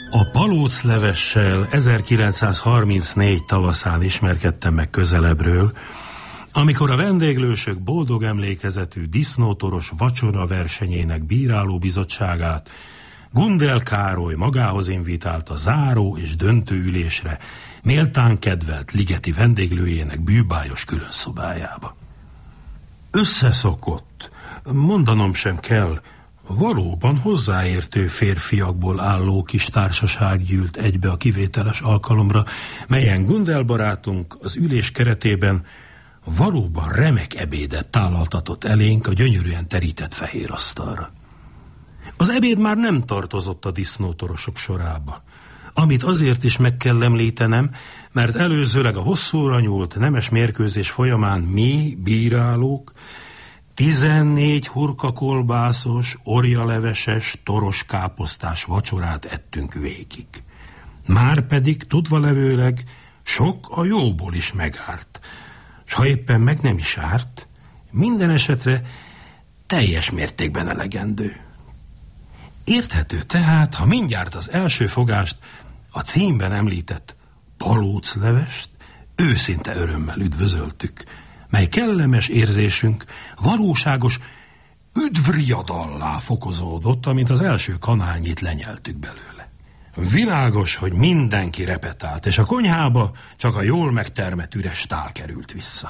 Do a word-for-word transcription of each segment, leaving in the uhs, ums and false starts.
A palóclevessel ezerkilencszázharmincnégy tavaszán ismerkedtem meg közelebbről, amikor a vendéglősök boldog emlékezetű disznótoros vacsora versenyének bírálóbizottságát Gundel Károly magához invitálta záró és döntőülésre méltán kedvelt ligeti vendéglőjének bűbájos különszobájába. Összeszokott, mondanom sem kell, valóban hozzáértő férfiakból álló kis társaság gyűlt egybe a kivételes alkalomra, melyen Gundel barátunk az ülés keretében valóban remek ebédet tálaltatott elénk a gyönyörűen terített fehér asztalra. Az ebéd már nem tartozott a disznótorosok sorába, amit azért is meg kell említenem, mert előzőleg a hosszúra nyúlt nemes mérkőzés folyamán mi, bírálók, tizennégy hurkakolbászos, orjaleveses, toros káposztás vacsorát ettünk végig. Márpedig tudva levőleg sok a jóból is megárt, s ha éppen meg nem is árt, minden esetre teljes mértékben elegendő. Érthető tehát, ha mindjárt az első fogást, a címben említett palóclevest őszinte örömmel üdvözöltük, mely kellemes érzésünk valóságos üdvriadallá fokozódott, amint az első kanálnyit lenyeltük belőle. Világos, hogy mindenki repetált, és a konyhába csak a jól megtermett üres tál került vissza.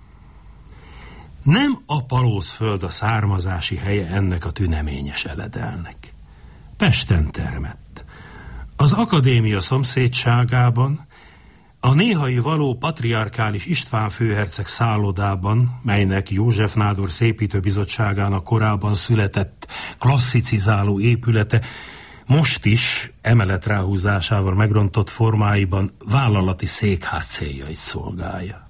Nem a Palócföld a származási helye ennek a tüneményes eledelnek. Pesten termett. Az akadémia szomszédságában, a néhai való patriarkális István főherceg szállodában, melynek József nádor szépítőbizottságának korábban született klasszicizáló épülete most is emeletráhúzásával megrontott formáiban vállalati székház céljait szolgálja.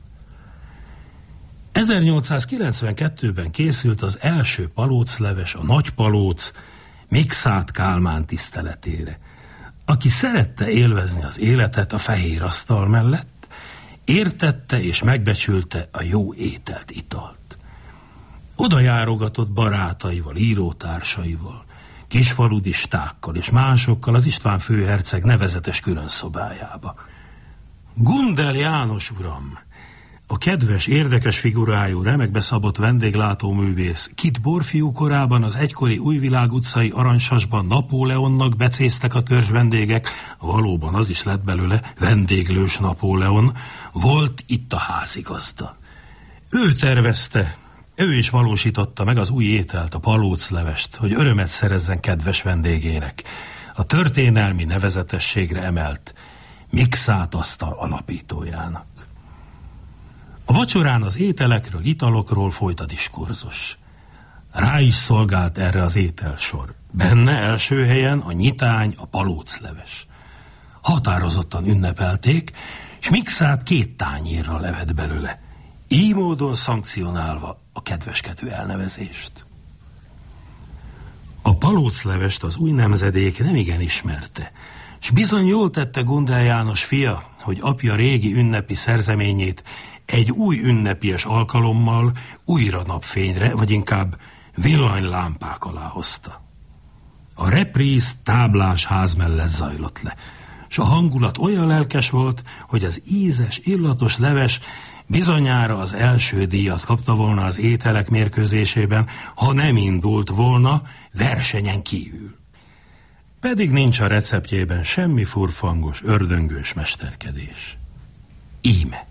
ezernyolcszázkilencvenkettőben készült az első palócleves, a Nagy Palóc Mikszát Kálmán tiszteletére, aki szerette élvezni az életet a fehér asztal mellett, értette és megbecsülte a jó ételt, italt. Oda járogatott barátaival, írótársaival, kisfaludistákkal és másokkal az István főherceg nevezetes különszobájába. Gundel János uram, a kedves, érdekes figurájú, remekbe szabott vendéglátóművész Kit Borfiú korában az egykori Újvilág utcai Aranysasban Napóleonnak becéztek a törzs vendégek, valóban az is lett belőle, vendéglős Napóleon, volt itt a házigazda. Ő tervezte, ő is valósította meg az új ételt, a palóclevest, hogy örömet szerezzen kedves vendégének, a történelmi nevezetességre emelt Mikszát asztal alapítójának. A vacsorán az ételekről, italokról folyt a diskurzus. Rá is szolgált erre az ételsor. Benne első helyen a nyitány, a palócleves. Határozottan ünnepelték, s Mikszát két tányérra levett belőle, így módon szankcionálva a kedveskedő elnevezést. A palóclevest az új nemzedék nemigen ismerte, s bizony jól tette Gundel János fia, hogy apja régi ünnepi szerzeményét egy új ünnepies alkalommal újra napfényre, vagy inkább villanylámpák alá hozta. A repríz táblás ház mellett zajlott le, s a hangulat olyan lelkes volt, hogy az ízes, illatos leves bizonyára az első díjat kapta volna az ételek mérkőzésében, ha nem indult volna versenyen kívül. Pedig nincs a receptjében semmi furfangos, ördöngős mesterkedés. Íme.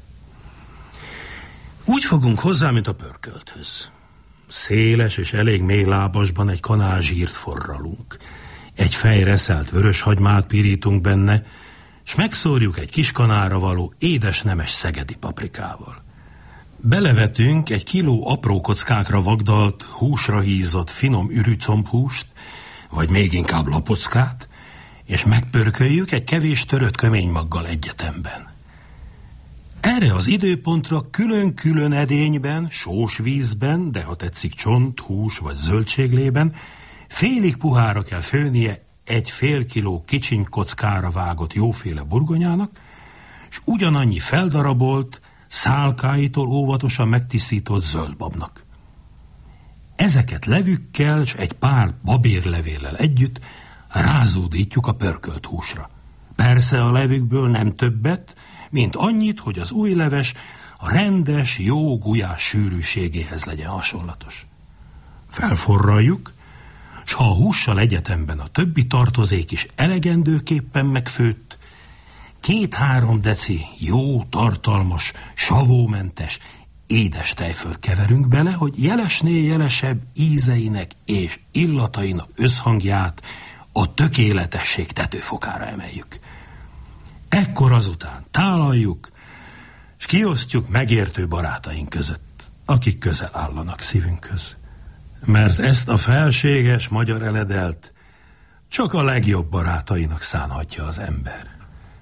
Úgy fogunk hozzá, mint a pörkölthöz. Széles és elég mély lábasban egy kanál zsírt forralunk. Egy fej reszelt vöröshagymát pirítunk benne, s megszórjuk egy kis kanára való édes nemes szegedi paprikával. Belevetünk egy kiló apró kockákra vagdalt, húsra hízott finom ürűcombhúst, vagy még inkább lapockát, és megpörköljük egy kevés törött köménymaggal egyetemben. Erre az időpontra külön-külön edényben, sós vízben, de ha tetszik csont, hús vagy zöldséglében, félig puhára kell főnie egy fél kiló kicsiny kockára vágott jóféle burgonyának, és ugyanannyi feldarabolt, szálkáitól óvatosan megtisztított zöldbabnak. Ezeket levükkel és egy pár babérlevéllel együtt rázódítjuk a pörkölt húsra. Persze a levükből nem többet, mint annyit, hogy az új leves a rendes, jó gulyás sűrűségéhez legyen hasonlatos. Felforraljuk, s ha a hússal egyetemben a többi tartozék is elegendőképpen megfőtt, két-három deci jó, tartalmas, savómentes, édes tejfölt keverünk bele, hogy jelesnél jelesebb ízeinek és illatainak összhangját a tökéletesség tetőfokára emeljük. Ekkor azután tálaljuk, és kiosztjuk megértő barátaink között, akik közel állanak szívünkhöz. Mert ezt a felséges magyar eledelt csak a legjobb barátainak szánhatja az ember.